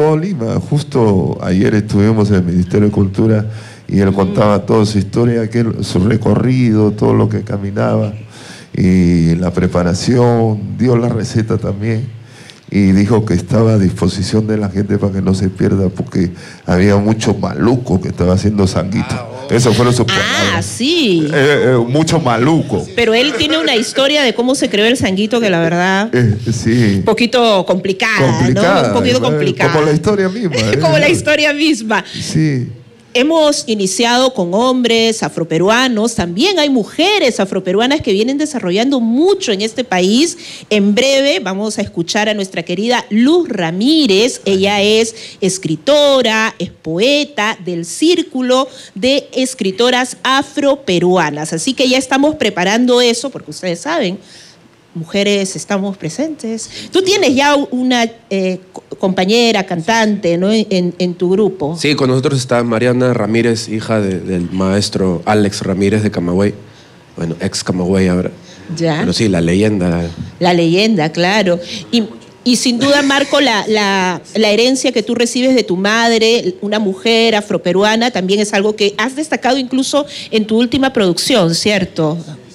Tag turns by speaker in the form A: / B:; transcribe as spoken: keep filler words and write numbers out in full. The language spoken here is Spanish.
A: todo Lima. Justo ayer estuvimos en el Ministerio de Cultura y él contaba toda su historia, aquel, su recorrido, todo lo que caminaba y la preparación, dio la receta también. Y dijo que estaba a disposición de la gente para que no se pierda, porque había mucho maluco que estaba haciendo sanguito. Ah, oh. Eso fueron sus palabras.
B: Ah, sí.
A: Eh, eh, mucho maluco.
B: Pero él tiene una historia de cómo se creó el sanguito que la verdad...
A: Eh, sí.
B: Un poquito complicada, complicada, ¿no? Un poquito complicada.
A: Como la historia misma. ¿eh?
B: Como la historia misma.
A: Sí.
B: Hemos iniciado con hombres afroperuanos, también hay mujeres afroperuanas que vienen desarrollando mucho en este país. En breve vamos a escuchar a nuestra querida Luz Ramírez. Ella es escritora, es poeta del Círculo de Escritoras Afroperuanas. Así que ya estamos preparando eso, porque ustedes saben, mujeres estamos presentes. Tú tienes ya una eh, compañera, cantante, ¿no? En, en tu grupo.
C: Sí, con nosotros está Mariana Ramírez, hija de, del maestro Alex Ramírez de Camagüey. Bueno, ex Camagüey ahora.
B: Ya.
C: Pero sí, la leyenda.
B: La leyenda, claro. Y, y sin duda, Marco, la, la, la herencia que tú recibes de tu madre, una mujer afroperuana, también es algo que has destacado incluso en tu última producción, ¿cierto?